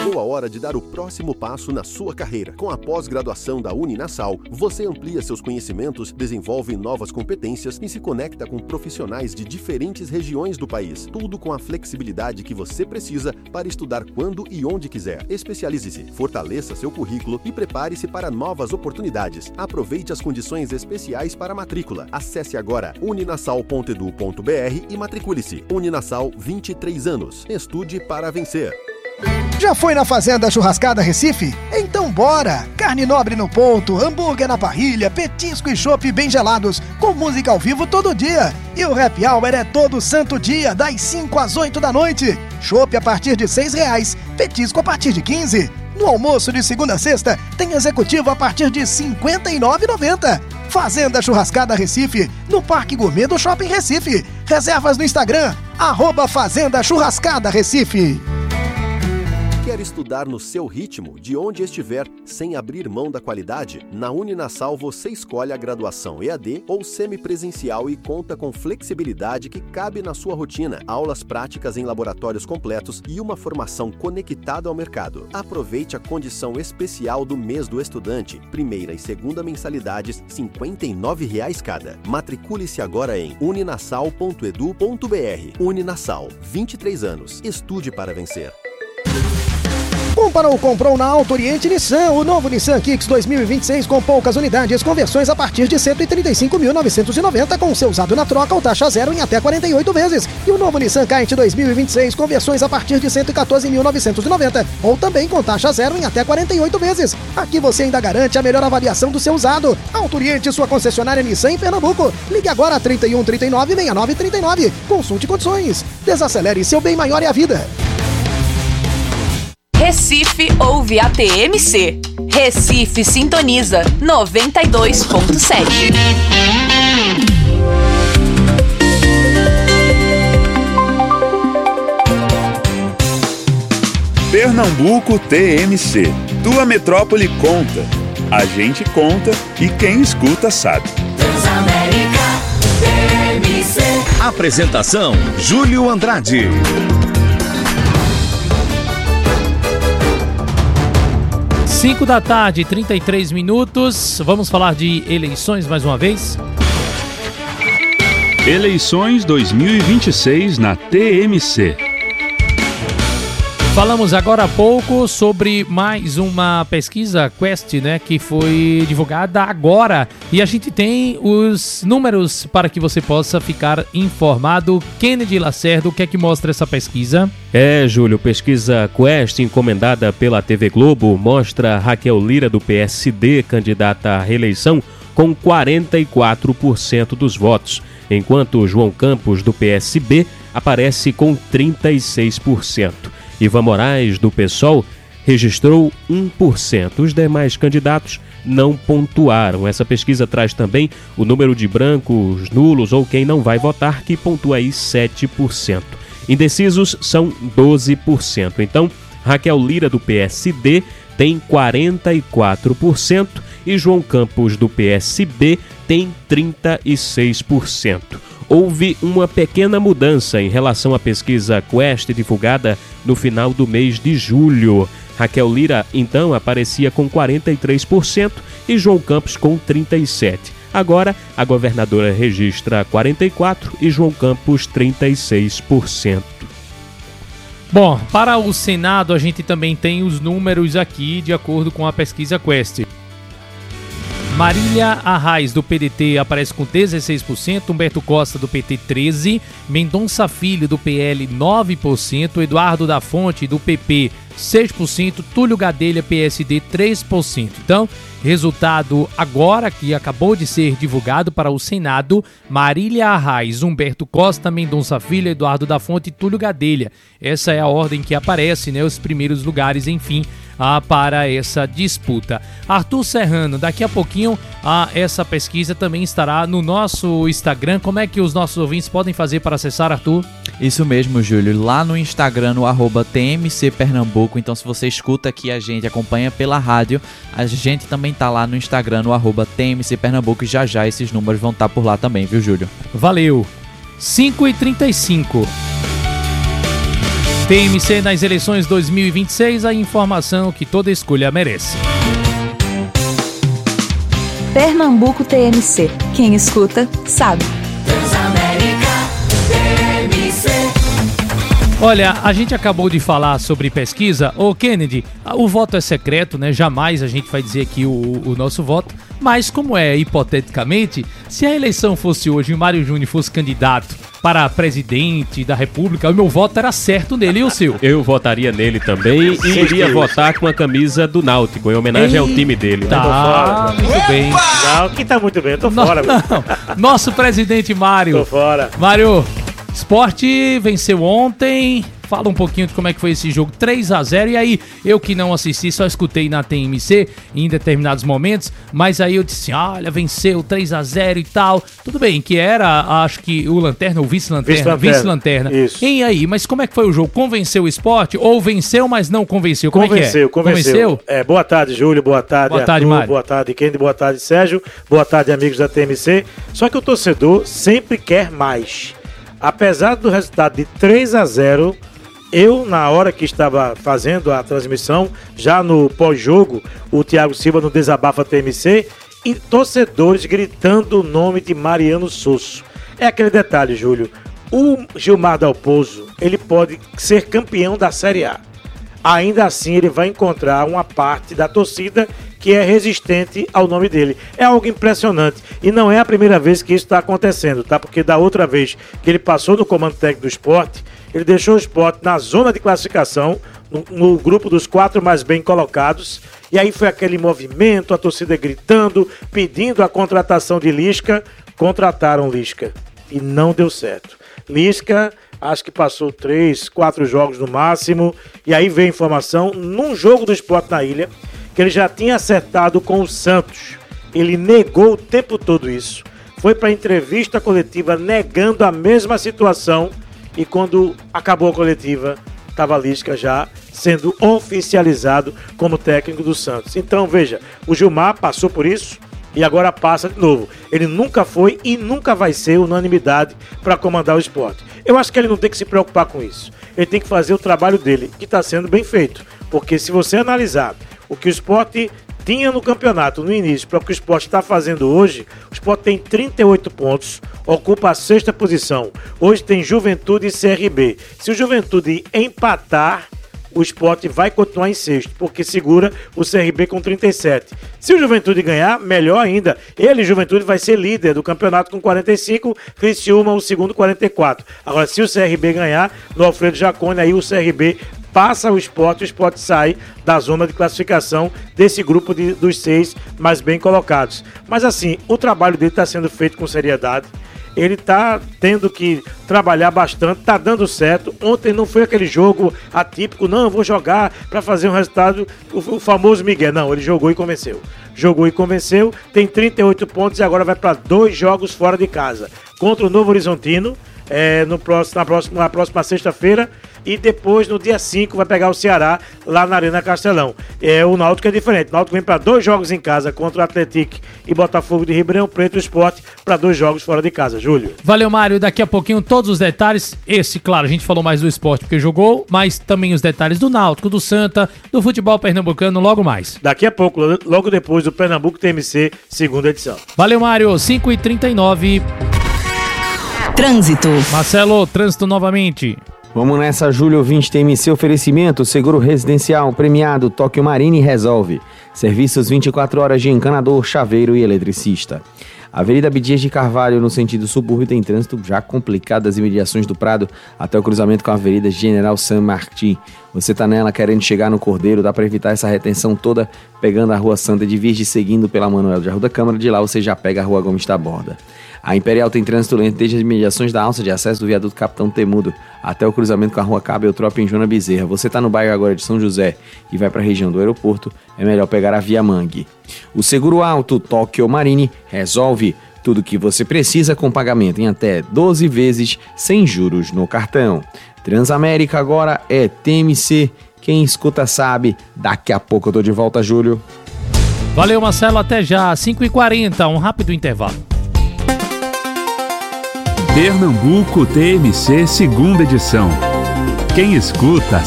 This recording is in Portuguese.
Chegou a hora de dar o próximo passo na sua carreira. Com a pós-graduação da Uninasal, você amplia seus conhecimentos, desenvolve novas competências e se conecta com profissionais de diferentes regiões do país. Tudo com a flexibilidade que você precisa para estudar quando e onde quiser. Especialize-se, fortaleça seu currículo e prepare-se para novas oportunidades. Aproveite as condições especiais para a matrícula. Acesse agora uninasal.edu.br e matricule-se. Uninasal, 23 anos. Estude para vencer. Já foi na Fazenda Churrascada Recife? Então bora! Carne nobre no ponto, hambúrguer na parrilha, petisco e chopp bem gelados, com música ao vivo todo dia. E o happy hour é todo santo dia, das 5 às 8 da noite. Chopp a partir de R$6, petisco a partir de 15. No almoço de segunda a sexta, tem executivo a partir de R$ 59,90. Fazenda Churrascada Recife, no Parque Gourmet do Shopping Recife. Reservas no Instagram, @Fazenda Churrascada Recife. Quer estudar no seu ritmo, de onde estiver, sem abrir mão da qualidade? Na Uninasal você escolhe a graduação EAD ou semipresencial e conta com flexibilidade que cabe na sua rotina, aulas práticas em laboratórios completos e uma formação conectada ao mercado. Aproveite a condição especial do mês do estudante, primeira e segunda mensalidades, R$ 59,00 cada. Matricule-se agora em uninasal.edu.br. Uninasal, 23 anos. Estude para vencer. Comprou na Auto Oriente Nissan, o novo Nissan Kicks 2026 com poucas unidades, conversões a partir de R$ 135.990 com seu usado na troca ou taxa zero em até 48 vezes. E o novo Nissan Kite 2026, conversões a partir de R$ 114.990 ou também com taxa zero em até 48 vezes. Aqui você ainda garante a melhor avaliação do seu usado. Auto Oriente, sua concessionária Nissan em Pernambuco. Ligue agora a 31 39 69 39. Consulte condições. Desacelere, seu bem maior é a vida. Recife ouve a TMC. Recife sintoniza 92.7. Pernambuco TMC. Tua metrópole conta. A gente conta e quem escuta sabe. Transamérica TMC. Apresentação: Júlio Andrade. 5 da tarde, 33 minutos. Vamos falar de eleições mais uma vez? Eleições 2026 na TMC. Falamos agora há pouco sobre mais uma pesquisa Quest, né, que foi divulgada agora. E a gente tem os números para que você possa ficar informado. Kennedy Lacerda, o que é que mostra essa pesquisa? Júlio, pesquisa Quest encomendada pela TV Globo mostra Raquel Lira do PSD, candidata à reeleição, com 44% dos votos, enquanto João Campos do PSB aparece com 36%. Ivan Moraes, do PSOL, registrou 1%. Os demais candidatos não pontuaram. Essa pesquisa traz também o número de brancos, nulos ou quem não vai votar, que pontua aí 7%. Indecisos são 12%. Então, Raquel Lira, do PSD, tem 44% e João Campos, do PSB, tem 36%. Houve uma pequena mudança em relação à pesquisa Quest divulgada no final do mês de julho. Raquel Lira, então, aparecia com 43% e João Campos com 37%. Agora, a governadora registra 44% e João Campos 36%. Bom, para o Senado a gente também tem os números aqui de acordo com a pesquisa Quest. Marília Arraes, do PDT, aparece com 16%, Humberto Costa, do PT, 13%, Mendonça Filho, do PL, 9%, Eduardo da Fonte, do PP, 6%, Túlio Gadelha, PSD, 3%. Então, resultado agora que acabou de ser divulgado para o Senado: Marília Arraes, Humberto Costa, Mendonça Filho, Eduardo da Fonte e Túlio Gadelha. Essa é a ordem que aparece, né? Os primeiros lugares, enfim, para essa disputa. Arthur Serrano, daqui a pouquinho essa pesquisa também estará no nosso Instagram. Como é que os nossos ouvintes podem fazer para acessar, Arthur? Isso mesmo, Júlio, lá no Instagram, no @TMC Pernambuco. Então, se você escuta aqui a gente, acompanha pela rádio, a gente também tá lá no Instagram, no @TMC Pernambuco, e já esses números vão estar por lá também, viu, Júlio? Valeu! 5h35. TMC nas eleições 2026, a informação que toda escolha merece. Pernambuco TMC. Quem escuta, sabe. Transamérica TMC. Olha, a gente acabou de falar sobre pesquisa. Ô Kennedy, o voto é secreto, né? Jamais a gente vai dizer aqui o nosso voto. Mas como é hipoteticamente, se a eleição fosse hoje e o Mário Júnior fosse candidato para presidente da República, o meu voto era certo nele. E o seu? Eu votaria nele também e iria votar com a camisa do Náutico, em homenagem ao time dele. Né? Tá, muito bem. Não, que tá muito bem, eu tô fora. Não. Nosso presidente Mário. Tô fora. Mário, Sport venceu ontem. Fala um pouquinho de como é que foi esse jogo, 3-0, e aí eu que não assisti, só escutei na TMC em determinados momentos, mas aí eu disse, olha, venceu 3-0 e tal, tudo bem, que era, acho que o Lanterna, ou Vice-Lanterna. Isso. E aí, mas como é que foi o jogo? Convenceu o Sport ou venceu, mas não convenceu? Como Convenceu. Boa tarde, Júlio, boa tarde, Mário. Boa tarde, Kendi, boa tarde, Sérgio, boa tarde, amigos da TMC. Só que o torcedor sempre quer mais. Apesar do resultado de 3-0, eu, na hora que estava fazendo a transmissão, já no pós-jogo, o Thiago Silva no Desabafa TMC, e torcedores gritando o nome de Mariano Sosso. É aquele detalhe, Júlio. O Gilmar Dalpozo, ele pode ser campeão da Série A. Ainda assim, ele vai encontrar uma parte da torcida que é resistente ao nome dele. É algo impressionante. E não é a primeira vez que isso está acontecendo, tá? Porque da outra vez que ele passou no comando técnico do Sport, ele deixou o Sport na zona de classificação, no grupo dos 4 mais bem colocados. E aí foi aquele movimento, a torcida gritando, pedindo a contratação de Lisca. Contrataram Lisca. E não deu certo. Lisca, acho que passou 3, 4 jogos no máximo. E aí veio a informação, num jogo do Sport na Ilha, que ele já tinha acertado com o Santos. Ele negou o tempo todo isso. Foi para a entrevista coletiva negando a mesma situação. E quando acabou a coletiva, estava Lisca já sendo oficializado como técnico do Santos. Então, veja, o Gilmar passou por isso e agora passa de novo. Ele nunca foi e nunca vai ser unanimidade para comandar o Sport. Eu acho que ele não tem que se preocupar com isso. Ele tem que fazer o trabalho dele, que está sendo bem feito. Porque se você analisar o que o Sport tinha no campeonato no início para o que o Sport está fazendo hoje, o Sport tem 38 pontos, ocupa a 6ª posição. Hoje tem Juventude e CRB. Se o Juventude empatar, o Sport vai continuar em 6º, porque segura o CRB com 37. Se o Juventude ganhar, melhor ainda. Ele, Juventude, vai ser líder do campeonato com 45, Criciúma o segundo 44. Agora, se o CRB ganhar, no Alfredo Jaconi, aí o CRB passa o Sport sai da zona de classificação desse grupo dos 6 mais bem colocados. Mas assim, o trabalho dele está sendo feito com seriedade. Ele está tendo que trabalhar bastante, está dando certo. Ontem não foi aquele jogo atípico, não, eu vou jogar para fazer um resultado, o famoso Miguel. Não, ele jogou e convenceu. Tem 38 pontos e agora vai para 2 jogos fora de casa. Contra o Novo Horizontino, na próxima sexta-feira, e depois no dia 5 vai pegar o Ceará lá na Arena Castelão. O Náutico é diferente. O Náutico vem para 2 jogos em casa contra o Atlético e Botafogo de Ribeirão Preto, o Sport para 2 jogos fora de casa. Júlio. Valeu, Mário. Daqui a pouquinho todos os detalhes. Claro, a gente falou mais do Sport porque jogou, mas também os detalhes do Náutico, do Santa, do futebol pernambucano logo mais. Daqui a pouco, logo depois do Pernambuco TMC, segunda edição. Valeu, Mário. 5h39. Trânsito. Marcelo, trânsito novamente. Vamos nessa, Júlio, ouvinte TMC, oferecimento, seguro residencial, premiado, Tóquio Marine resolve. Serviços 24 horas de encanador, chaveiro e eletricista. Avenida Abdias de Carvalho, no sentido subúrbio, tem trânsito já complicado das imediações do Prado até o cruzamento com a Avenida General San Martín. Você tá nela querendo chegar no Cordeiro, dá para evitar essa retenção toda pegando a Rua Santa de Virgem, seguindo pela Manuel de Arruda Câmara, de lá você já pega a Rua Gomes da Borda. A Imperial tem trânsito lento desde as imediações da alça de acesso do viaduto Capitão Temudo até o cruzamento com a Rua Cabo Eutrópia em Joana Bezerra. Você está no bairro agora de São José e vai para a região do aeroporto, é melhor pegar a Via Mangue. O Seguro Alto Tóquio Marine resolve tudo o que você precisa com pagamento em até 12 vezes sem juros no cartão. Transamérica agora é TMC, quem escuta sabe. Daqui a pouco eu tô de volta, Júlio. Valeu, Marcelo, até já. 5h40, um rápido intervalo. Pernambuco TMC, segunda edição. Quem escuta